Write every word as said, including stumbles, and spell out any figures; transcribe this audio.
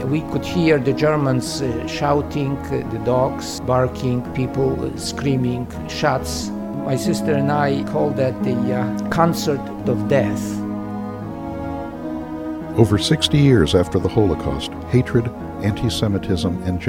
We could hear the Germans uh, shouting, uh, the dogs barking, people uh, screaming, shots. My sister and I called that the uh, concert of death. Over sixty years after the Holocaust, hatred, anti-Semitism, and